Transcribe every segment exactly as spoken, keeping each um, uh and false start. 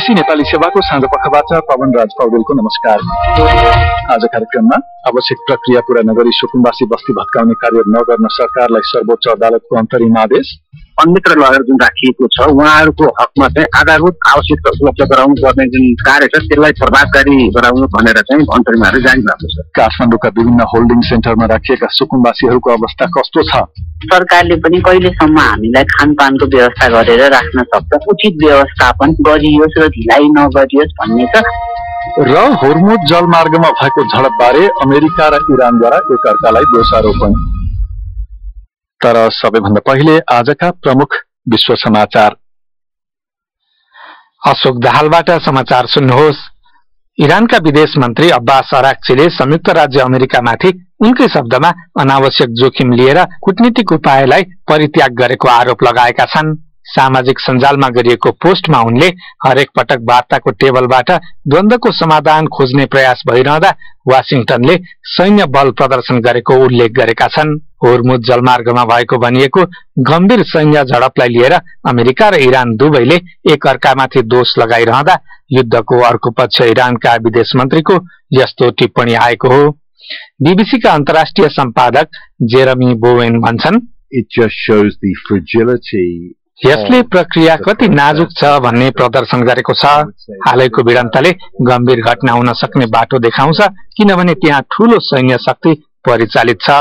BBC Nepali सेवाको साँझ पखबाट पवन राज पौडेलको नमस्कार। आज कार्यक्रममा आवश्यक प्रक्रिया पूरा नगरी सुकुम्बासी बस्ती भत्काउने कार्य नगर्न सरकारलाई सर्वोच्च अदालतको अन्तरिम आदेश। अन्यत्र लगेर जुन राखिएको छ उहाँहरूको हकमा चाहिँ आधारभूत आवश्यकता उपलब्ध गराउनु पर्ने जुन कार्य छ त्यसलाई प्रभावकारी गराउनु भनेर चाहिँ अन्तरिम आदेश जारी भएको छ। काठमाडौँका विभिन्न होल्डिङ सेन्टरमा राखिएका सुकुम्बासीहरूको अवस्था कस्तो छ? सरकारले पनि कहिलेसम्म हामीलाई खानपानको व्यवस्था गरेर राख्न सक्छ, उचित व्यवस्थापन गरियोस् र ढिलाइ नगरियोस् भन्ने छ। र होर्मुज जलमार्गमा भएको झडपबारे अमेरिका र इरानद्वारा एकअर्कालाई दोषारोपण। तर सबैभन्दा पहिले आजका प्रमुख विश्व समाचार। अशोक दाहालबाट समाचार सुन्नुहोस्। इरानका विदेश मन्त्री अब्बास अराक्चीले संयुक्त राज्य अमेरिकामाथि उनकै शब्दमा अनावश्यक जोखिम लिएर कूटनीतिक उपायलाई परित्याग गरेको आरोप लगाएका छन्। सामाजिक सञ्जालमा गरिएको पोस्टमा उनले हरेक पटक वार्ताको टेबलबाट द्वन्द्वको समाधान खोज्ने प्रयास भइरहँदा वाशिंटनले सैन्य बल प्रदर्शन गरेको उल्लेख गरेका छन्। होर्मुज जलमार्गमा भएको भनिएको गम्भीर सैन्य झडपलाई लिएर अमेरिका र इरान दुवैले एक अर्कामाथि दोष लगाइरहँदा युद्धको अर्को पक्ष इरानका विदेश मन्त्रीको यस्तो टिप्पणी आएको हो। बीबीसीका अन्तर्राष्ट्रिय सम्पादक जेरमी बोवेन भन्छन्, It just shows the fragility यसले प्रक्रिया कति नाजुक छ भन्ने प्रदर्शन गरेको छ। हालैको भिडन्तले गम्भीर घटना हुन सक्ने बाटो देखाउँछ, किनभने त्यहाँ ठूलो सैन्य शक्ति परिचालित छ।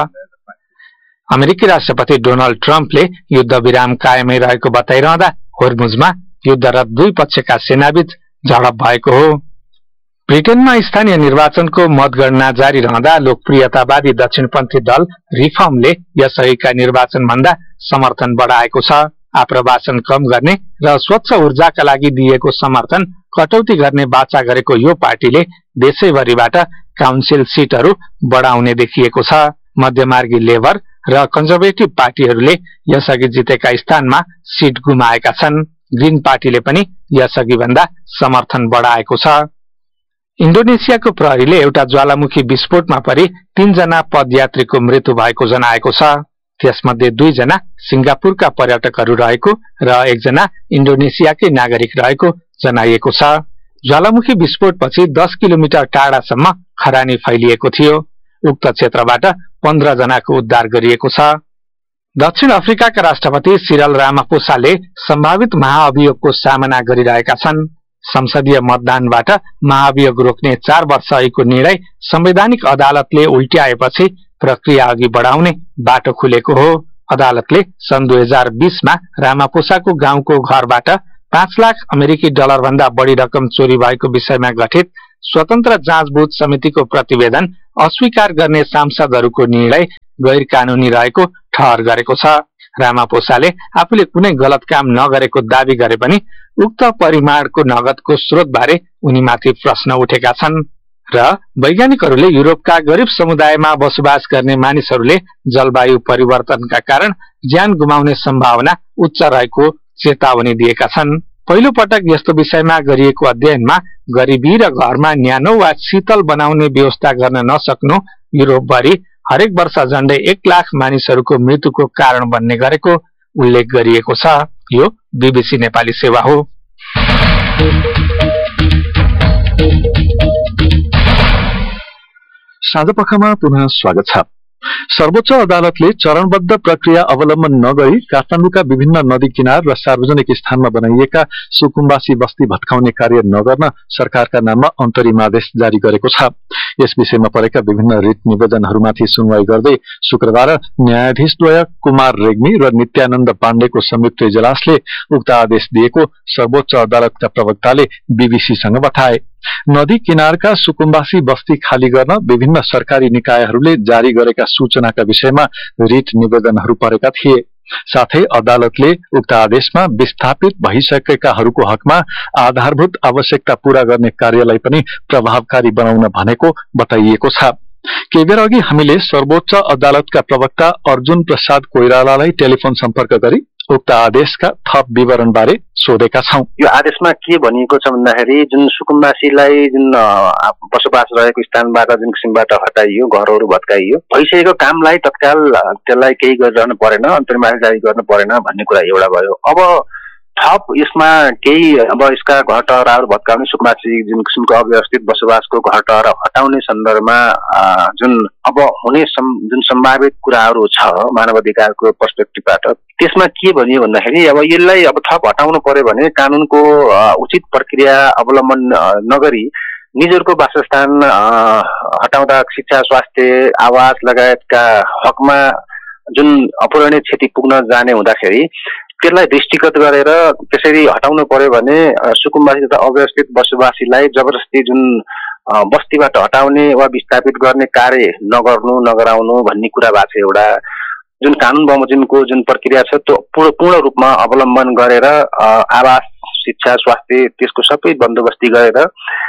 अमेरिकी राष्ट्रपति डोनाल्ड ट्रम्पले युद्ध विराम कायमै रहेको बताइरहँदा होर्मुजमा युद्धरत दुई पक्षका सेनाबीच झडप भएको हो। ब्रिटेनमा स्थानीय निर्वाचनको मतगणना जारी रहँदा लोकप्रियतावादी दक्षिणपन्थी दल रिफर्मले यसअघिका निर्वाचन भन्दा समर्थन बढाएको छ। आप्रवासन कम गर्ने र स्वच्छ ऊर्जाका लागि दिएको समर्थन कटौती गर्ने बाचा गरेको यो पार्टीले देशैभरिबाट काउन्सिल सीटहरू बढाउने देखिएको छ। मध्यमार्गी लेबर र कन्जर्भेटिभ पार्टीहरूले यसअघि जितेका स्थानमा सीट गुमाएका छन्। ग्रीन पार्टीले पनि यसअघि भन्दा समर्थन बढाएको छ। इन्डोनेसियाको प्रहरीले एउटा ज्वालामुखी विस्फोटमा परि तीनजना पदयात्रीको मृत्यु भएको जनाएको छ। त्यसमध्ये दुईजना सिंगापुरका पर्यटकहरू रहेको र एकजना इन्डोनेसियाकै नागरिक रहेको जनाइएको छ। ज्वालामुखी विस्फोटपछि दस किलोमिटर टाढासम्म खरानी फैलिएको थियो। उक्त क्षेत्रबाट पन्ध्र जनाको उद्धार गरिएको छ। दक्षिण अफ्रिकाका राष्ट्रपति सिरल रामापोसाले सम्भावित महाअभियोगको सामना गरिरहेका छन्। संसदीय मतदानबाट महाअभियोग रोक्ने चार वर्ष अघिको निर्णय संवैधानिक अदालतले उल्ट्याएपछि प्रक्रिया अघि बढाउने बाटो खुलेको हो। अदालतले सन् दुई हजार बीसमा रामापोसाको गाउँको घरबाट पाँच लाख अमेरिकी डलर भन्दा बढी रकम चोरी भएको विषयमा गठित स्वतन्त्र जाँचबुझ समितिको प्रतिवेदन अस्वीकार गर्ने सांसदहरूको निर्णय गैर कानूनी रहेको ठहर गरेको छ। रामापोसाले आफूले कुनै गलत काम नगरेको दावी गरे पनि उक्त परिमाणको नगदको स्रोतबारे उनीमाथि प्रश्न उठेका छन् र वैज्ञानिकहरूले युरोपका गरिब समुदायमा बसोबास गर्ने मानिसहरूले जलवायु परिवर्तनका कारण ज्यान गुमाउने सम्भावना उच्च रहेको चेतावनी दिएका छन्। पहिलो पटक यस्तो विषयमा गरिएको अध्ययनमा गरिबी र घरमा न्यानो वा शीतल बनाउने व्यवस्था गर्न नसक्नु युरोपभरि हरेक वर्ष झण्डै एक लाख मानिसहरूको मृत्युको कारण बन्ने गरेको उल्लेख गरिएको छ। यो बीबीसी नेपाली सेवा हो। साँझपखमा पुनः स्वागत छ। सर्वोच्च अदालतले चरणबद्ध प्रक्रिया अवलम्बन नगरी काठमाडौँका विभिन्न नदी किनार र सार्वजनिक स्थानमा बनाइएका सुकुम्बासी बस्ती भत्काउने कार्य नगर्न सरकारका नाममा अन्तरिम आदेश जारी गरेको छ। यस विषयमा परेका विभिन्न रिट निवेदनहरूमाथि सुनवाई गर्दै शुक्रबार न्यायाधीशद्वय कुमार रेग्मी र नित्यानन्द पाण्डेको संयुक्त इजलासले उक्त आदेश दिएको सर्वोच्च अदालतका प्रवक्ताले बीबीसीसँग बताए। नदी किनारका सुकुम्बासी बस्ती खाली गर्न विभिन्न सरकारी निकायहरूले जारी गरेका सूचनाका विषयमा रिट निवेदनहरू परेका थिए। साथै अदालतले उक्त आदेशमा विस्थापित भइसकेकाहरूको हकमा आधारभूत आवश्यकता पूरा गर्ने कार्यलाई पनि प्रभावकारी बनाउन भनेको बताइएको छ। केही बेर अघि हामीले सर्वोच्च अदालतका प्रवक्ता अर्जुन प्रसाद कोइरालालाई टेलिफोन सम्पर्क गरी उक्त आदेशका थप विवरण बारे सोधेका छौं। यो आदेशमा के भनिएको छ भन्दाखेरि जुन सुकुम्बासीलाई जुन बसोबास रहेको स्थानबाट जुन किसिमबाट हटाइयो, घरहरू भत्काइयो, भइसकेको कामलाई तत्काल त्यसलाई केही गरिरहनु परेन, अन्तरिम आदेश जारी गर्नु परेन भन्ने कुरा एउटा भयो। अब थप यसमा केही अब यसका घर टहराहरू भत्काउने सुकुम्बासी जुन किसिमको अव्यवस्थित बसोबासको घर टहरा हटाउने सन्दर्भमा जुन अब हुने जुन सम्भावित कुराहरू छ मानव अधिकारको पर्सपेक्टिभबाट त्यसमा के भनियो भन्दाखेरि अब यसलाई अब थप हटाउनु पर्यो भने कानुनको उचित प्रक्रिया अवलम्बन नगरी निजहरूको वासस्थान हटाउँदा शिक्षा स्वास्थ्य आवास लगायतका हकमा जुन अपूरणीय क्षति पुग्न जाने हुँदाखेरि त्यसलाई दृष्टिगत गरेर त्यसरी हटाउनु पर्यो भने सुकुम्बासी तथा अव्यवस्थित बसोबासीलाई जबरजस्ती जुन बस्तीबाट हटाउने वा विस्थापित गर्ने कार्य नगर्नु नगराउनु भन्ने कुरा भएको छ। एउटा जुन कानुन बमोजिमको जुन प्रक्रिया छ त्यो पूर्ण पूर्ण रूपमा अवलम्बन गरेर आवास शिक्षा स्वास्थ्य त्यसको सबै बन्दोबस्ती गरेर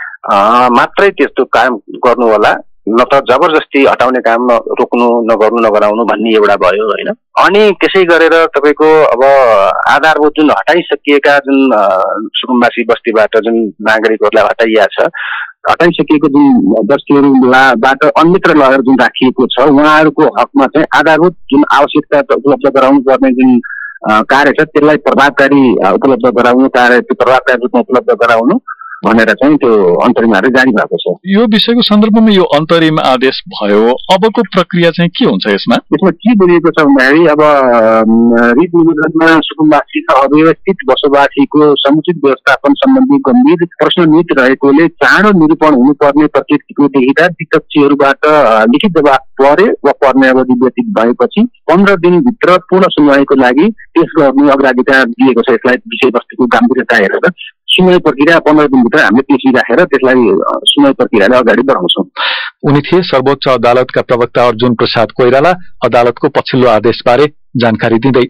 मात्रै त्यस्तो काम गर्नु होला, न त जबरजस्ती हटाउने काम रोक्नु नगर्नु नगराउनु भन्ने एउटा भयो होइन। अनि त्यसै गरेर तपाईँको अब आधारभूत जुन हटाइसकिएका जुन सुकुम्बासी बस्तीबाट जुन नागरिकहरूलाई हटाइया छ हटाइसकिएको जुन बस्तीहरूबाट अन्यत्र लगेर जुन राखिएको छ उहाँहरूको हकमा चाहिँ आधारभूत जुन आवश्यकता उपलब्ध गराउनु पर्ने जुन कार्य छ त्यसलाई प्रभावकारी उपलब्ध गराउनु कार्य प्रभावकारी रूपमा उपलब्ध गराउनु भनेर चाहिँ त्यो अन्तरिम आदेश जारी भएको छ। यो विषयको सन्दर्भमा यो अन्तरिम आदेश भयो, अबको प्रक्रिया चाहिँ के हुन्छ यसमा? यसमा के गरिएको छ भन्दाखेरि अब रिट निवेदनमा सुकुम्बासी र अव्यवस्थित बसोबासीको समुचित व्यवस्थापन सम्बन्धी गम्भीर प्रश्न निहित रहेकोले चाँडो निरूपण हुनुपर्ने प्रकृतिको देखिँदा विपक्षीहरूबाट लिखित जवाब परे वा पर्ने अवधि व्यतीत भएपछि पन्ध्र दिनभित्र पूर्ण सुनवाईको लागि पेश गर्ने अग्राधिकार दिएको छ। यसलाई विषयवस्तुको गम्भीरता हेरेर सुनवाई प्रक्रिया पन्ध्र दिनभित्र हामीले पेशी राखेर त्यसलाई सुनवाई प्रक्रियालाई अगाडि बढाउँछौँ। उनी थिए सर्वोच्च अदालतका प्रवक्ता अर्जुन प्रसाद कोइराला अदालतको पछिल्लो आदेशबारे जानकारी दिँदै।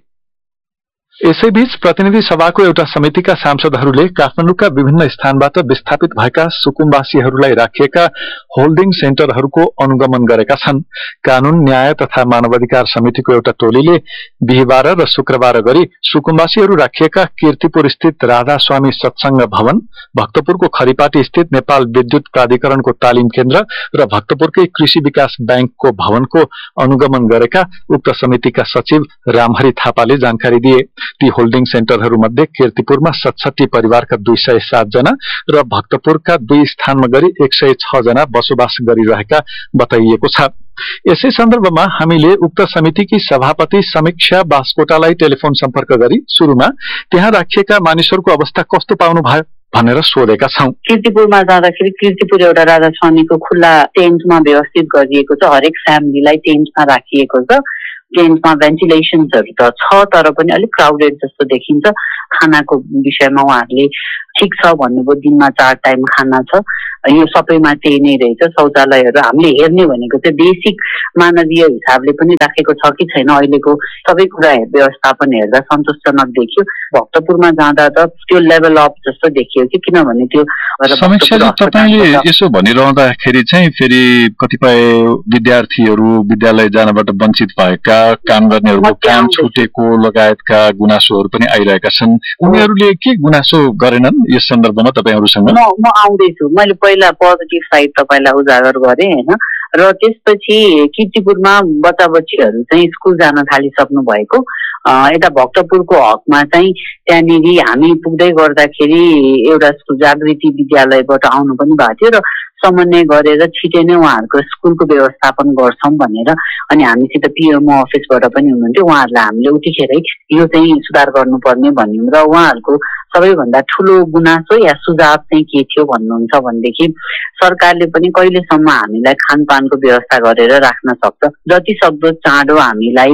यसैबीच प्रतिनिधि सभाको एउटा समितिका सांसदहरूले काठमाडौँका विभिन्न स्थानबाट विस्थापित भएका सुकुम्बासीहरूलाई राखिएका होल्डिङ सेन्टरहरूको अनुगमन गरेका छन्। कानून न्याय तथा मानवाधिकार समितिको एउटा टोलीले बिहिबार र शुक्रबार गरी सुकुम्बासीहरू राखिएका कीर्तिपुर स्थित राधा स्वामी सत्संग भवन, भक्तपुरको खरिपाटी स्थित नेपाल विद्युत प्राधिकरणको तालिम केन्द्र र भक्तपुरकै कृषि विकास बैंकको भवनको अनुगमन गरेका उक्त समितिका सचिव रामहरि थापाले जानकारी दिए। ती होल्डिङ सेन्टरहरूमध्ये कीर्तिपुरमा सतसठी परिवारका दुई सय सात जना र भक्तपुरका दुई स्थानमा गरी एक सय छ जना बसोबास गरिरहेका बताइएको छ। यसै सन्दर्भमा हामीले उक्त समितिकी सभापति समीक्षा बास्कोटालाई टेलिफोन सम्पर्क गरी सुरुमा त्यहाँ राखिएका मानिसहरूको अवस्था कस्तो पाउनु भयो भनेर सोधेका छौं। कीर्तिपुरमा जाँदाखेरि कीर्तिपुर एउटा राधा स्वामीको खुल्ला टेन्टमा व्यवस्थित गरिएको छ। हरेक फ्यामिलीलाई टेन्टमा राखिएको छ। टेन्टमा भेन्टिलेसन्सहरू त छ तर पनि अलिक क्राउडेड जस्तो देखिन्छ। खानाको विषयमा उहाँहरूले ठिक छ भन्नुभयो, दिनमा चार टाइम खाना छ, यो सबैमा त्यही नै रहेछ। शौचालयहरू हामीले हेर्ने भनेको चाहिँ बेसिक मानवीय हिसाबले पनि राखेको छ कि छैन अहिलेको सबै कुरा व्यवस्थापन हेर्दा सन्तोषजनक देखियो। भक्तपुरमा जाँदा त त्यो लेभल अप जस्तो देखियो कि किनभने त्यो समीक्षाले तपाईले यसो भनिरहँदाखेरि चाहिँ फेरि कतिपय विद्यार्थीहरू विद्यालय जानबाट वञ्चित भएका, काम गर्नेहरूको काम छुटेको लगायतका गुनासोहरू पनि आइरहेका छन्। उनीहरूले के गुनासो गरेनन् यस सन्दर्भमा तपाईहरुसँग? म म आउँदैछु। मैले पहिला पोजिटिभ साइड तपाईँलाई उजागर गरेँ हैन, र त्यसपछि कीर्तिपुरमा बच्चा बच्चीहरू चाहिँ स्कुल जान थालिसक्नु भएको। यता भक्तपुरको हकमा चाहिँ त्यहाँनिर हामी पुग्दै गर्दाखेरि एउटा स्कुल जागृति विद्यालयबाट आउनु पनि भएको थियो र समन्वय गरेर छिटै नै उहाँहरूको स्कुलको व्यवस्थापन गर्छौं भनेर अनि हामीसित पिएमओ अफिसबाट पनि हुनुहुन्थ्यो। उहाँहरूलाई हामीले उतिखेरै यो चाहिँ सुधार गर्नुपर्ने भन्यौं र उहाँहरूको सबैभन्दा ठूलो गुनासो या सुझाव चाहिँ के थियो भन्नुहुन्छ भनेदेखि सरकारले पनि कहिलेसम्म हामीलाई खानपानको व्यवस्था गरेर राख्न सक्छ, जति सक्दो चाँडो हामीलाई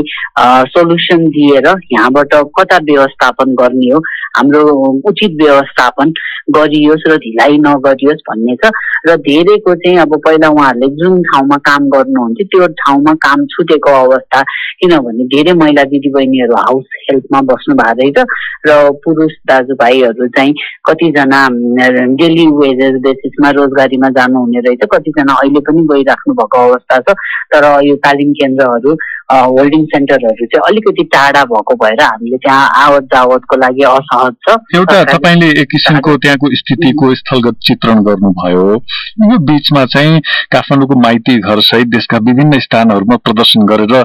सोलुसन दिएर यहाँबाट कता व्यवस्थापन गर्ने हो, हाम्रो उचित व्यवस्थापन गरियोस् र ढिलाइ नगरियोस् भन्ने छ। र धेरैको चाहिँ अब पहिला उहाँहरूले जुन ठाउँमा काम गर्नुहुन्थ्यो त्यो ठाउँमा काम छुटेको अवस्था, किनभने धेरै महिला दिदीबहिनीहरू हाउस हेल्पमा बस्नु भएको रहेछ र पुरुष दाजुभाइहरू चाहिँ कतिजना डेली वेजेस बेसिसमा रोजगारीमा जानुहुने रहेछ, कतिजना अहिले पनि गइराख्नु भएको अवस्था छ। तर यो तालिम केन्द्रहरू होल्डिङ सेन्टरहरू चाहिँ अलिकति टाढा भएको भएर हामीले त्यहाँ आवत जावतको लागि असहज छ। एउटा तपाईले एक किसिमको त्यहाँको स्थितिको स्थलगत चित्रण गर्नुभयो। यो बीचमा चाहिँ काठमाडौँको माइती घर सहित देशका विभिन्न स्थानहरूमा प्रदर्शन गरेर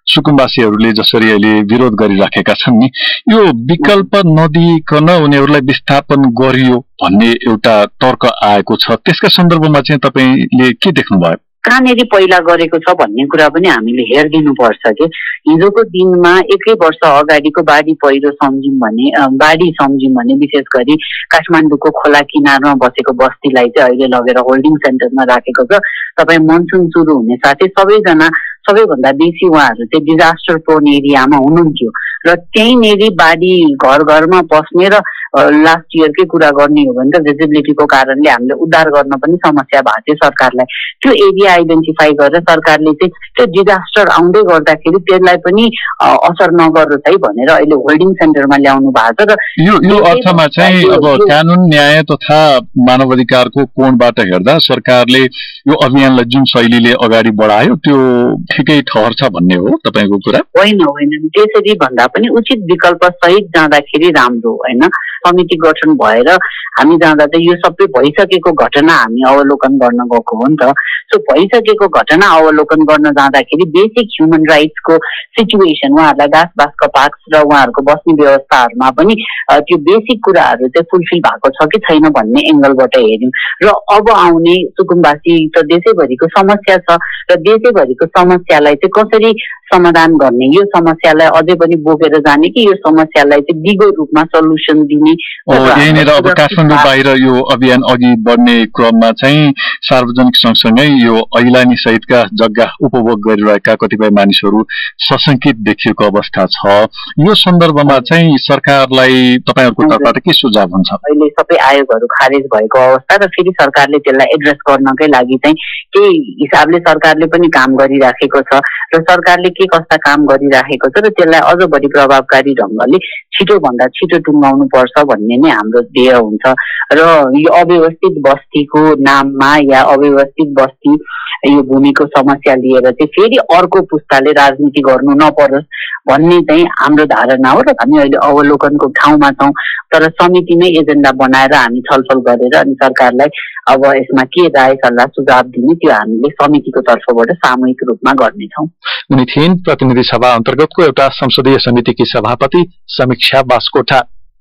सुकुम्बासीहरूले जसरी अहिले विरोध गरिराखेका छन् नि, यो विकल्प नदिइकन उनीहरूलाई विस्थापन गरियो भन्ने एउटा तर्क आएको छ। त्यसका सन्दर्भमा चाहिँ तपाईँले के देख्नुभयो? कहाँनिर पहिला गरेको छ भन्ने कुरा पनि हामीले हेरिदिनुपर्छ कि हिजोको दिनमा एकै वर्ष अगाडिको बाढी पहिरो सम्झौँ भने बाढी सम्झौँ भने विशेष गरी काठमाडौँको खोला किनारमा बसेको बस्तीलाई चाहिँ अहिले लगेर होल्डिङ सेन्टरमा राखेको छ। तपाईँ मनसुन सुरु हुने साथै सबैजना सबैभन्दा बेसी उहाँहरू चाहिँ डिजास्टर प्रोन एरियामा हुनुहुन्थ्यो र त्यहीँनेरि बाढी घर घरमा पस्ने र लास्ट इयरकै कुरा गर्ने हो भने त भिजिबिलिटीको कारणले हामीले उद्धार गर्न पनि समस्या भएको थियो सरकारलाई। त्यो एरिया आइडेन्टिफाई गरेर सरकारले चाहिँ त्यो डिजास्टर आउँदै गर्दाखेरि त्यसलाई पनि असर नगरोस् है भनेर अहिले होल्डिङ सेन्टरमा ल्याउनु भएको छ। र यो यो अर्थमा चाहिँ अब कानुन न्याय तथा मानव अधिकारको कोणबाट हेर्दा सरकारले यो अभियानलाई जुन शैलीले अगाडि बढायो त्यो ठिकै ठहर छ भन्ने हो तपाईँको कुरा? होइन होइन, त्यसरी भन्दा पनि उचित विकल्प सहित जाँदाखेरि राम्रो होइन। समिति गठन भएर हामी जाँदा चाहिँ यो सबै भइसकेको घटना हामी अवलोकन गर्न गएको हो नि त। सो भइसकेको घटना अवलोकन गर्न जाँदाखेरि बेसिक ह्युमन राइट्सको सिचुएसन उहाँहरूलाई घाँस बाँसका पार्क्स र उहाँहरूको बस्ने व्यवस्थाहरूमा पनि त्यो बेसिक कुराहरू चाहिँ फुलफिल भएको छ कि छैन भन्ने एङ्गलबाट हेऱ्यौँ। र अब आउने सुकुम्बासी त देशैभरिको समस्या छ र देशैभरिको समस्यालाई चाहिँ कसरी समाधान गर्ने, यो समस्यालाई अझै पनि बोकेर जाने कि यो समस्यालाई चाहिँ दिगो रूपमा सल्युसन दिने। यहीँनिर अब काठमाडौँ बाहिर यो अभियान अघि बढ्ने क्रममा चाहिँ सार्वजनिक सँगसँगै यो ऐलानी सहितका जग्गा उपभोग गरिरहेका कतिपय मानिसहरू सशंकित देखिएको अवस्था छ। यो सन्दर्भमा चाहिँ सरकारलाई तपाईँहरूको तर्फबाट के सुझाव हुन्छ? अहिले सबै आयोगहरू खारेज भएको अवस्था र फेरि सरकारले त्यसलाई एड्रेस गर्नकै लागि चाहिँ केही हिसाबले सरकारले पनि काम गरिराखेको छ र सरकारले के कस्ता काम गरिराखेको छ र त्यसलाई अझ बढी प्रभावकारी ढङ्गले छिटोभन्दा छिटो टुङ्गाउनु पर्छ भन्ने नै हाम्रो ध्येय हुन्छ। र यो अव्यवस्थित बस्तीको नाममा या अव्यवस्थित बस्ती यो भूमिको समस्या लिएर चाहिँ फेरि अर्को पुस्ताले राजनीति गर्नु नपरोस् भन्ने चाहिँ हाम्रो धारणा हो र हामी अहिले अवलोकनको ठाउँमा छौँ। तर समितिमै एजेन्डा बनाएर हामी छलफल गरेर अनि सरकारलाई अब यसमा के राय सल्लाह सुझाव दिने त्यो हामीले समितिको तर्फबाट सामूहिक रूपमा गर्नेछौँ। उनी थिइन् प्रतिनिधि सभा अन्तर्गतको एउटा संसदीय समितिकी सभापति समीक्षा बास्कोटा।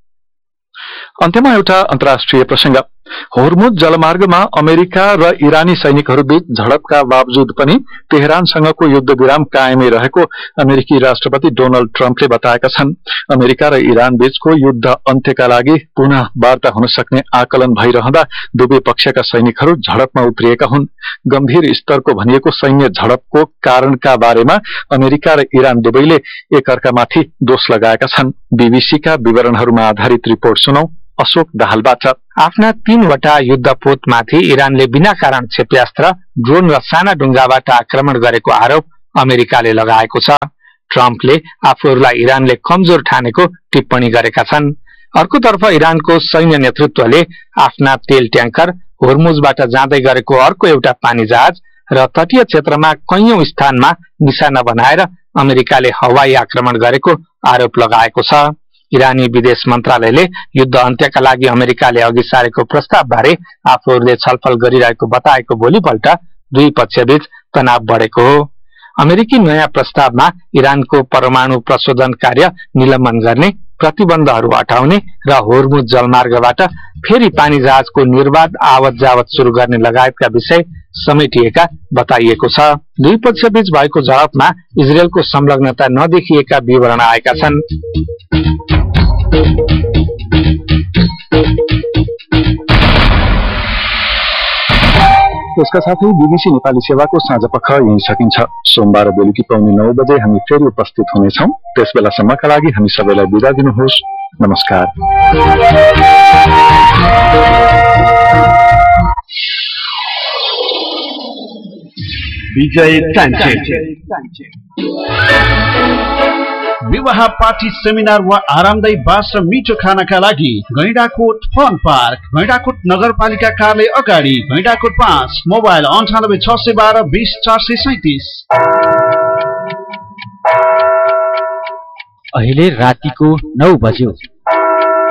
अन्त्यमा एउटा अन्तर्राष्ट्रिय प्रसंग। होर्मुज जलमार्गमा अमेरिका र इरानी सैनिकहरू बीच झडपका बावजुद पनि तेहरानसँगको युद्ध विराम कायमै रहेको अमेरिकी राष्ट्रपति डोनाल्ड ट्रम्पले बताएका छन्। अमेरिका र इरान बीचको युद्ध अन्त्यका लागि पुनः वार्ता हुन सक्ने आकलन भइरहँदा दुवै पक्षका सैनिकहरू झडपमा उत्रिएका हुन्। गम्भीर स्तरको भनिएको सैन्य झडपको कारणका बारेमा अमेरिका र इरान दुवैले एकअर्कामाथि दोष लगाएका छन्। बीबीसीका विवरणहरूमा आधारित रिपोर्ट सुनौ अशोक दाहालबाट। आफ्ना तीनवटा युद्धपोतमाथि इरानले बिना कारण क्षेप्यास्त्र, ड्रोन र साना डुङ्गाबाट आक्रमण गरेको आरोप अमेरिकाले लगाएको छ। ट्रम्पले आफूहरूलाई इरानले कमजोर ठानेको टिप्पणी गरेका छन्। अर्कोतर्फ इरानको सैन्य नेतृत्वले आफ्ना तेल ट्याङ्कर होर्मुजबाट जाँदै गरेको अर्को एउटा पानी जहाज र तटीय क्षेत्रमा कैयौं स्थानमा निशाना बनाएर अमेरिकाले हवाई आक्रमण गरेको आरोप लगाएको छ। इरानी विदेश मन्त्रालयले युद्ध अन्त्यका लागि अमेरिकाले अघि सारेको प्रस्ताव बारे आफूहरूले छलफल गरिरहेको बताएको भोलिपल्ट दुई पक्षबीच तनाव बढेको हो। अमेरिकी नयाँ प्रस्तावमा इरानको परमाणु प्रशोधन कार्य निलम्बन गर्ने, प्रतिबन्धहरू हटाउने र होर्मुज जलमार्गबाट फेरि पानी जहाजको निर्बाध आवत जावत शुरू गर्ने लगायतका विषय समेटिएका बताइएको छ। दुई पक्षबीच भएको झडपमा इजरायलको संलग्नता नदेखिएका विवरण आएका छन्। यसका साथै बीबीसी नेपाली सेवाको साँझ पख यही सकिन्छ। सोमबार बेलुकी पाउने नौ बजे हामी फेरि उपस्थित हुनेछौँ। त्यस बेलासम्मका लागि हामी सबैलाई बिदा दिनुहोस्। नमस्कार। विजय विवाह पार्टी सेमिनार वा आरामदायी बास र मिठो खानाका लागि गैंडाकोट फन पार्क, गैंडाकोट नगरपालिका कार्यालय अगाडि, गैंडाकोट पाँच, मोबाइल अन्ठानब्बे छ सय बाह्र बीस चार सय सैतिस। अहिले रातिको नौ बज्यो।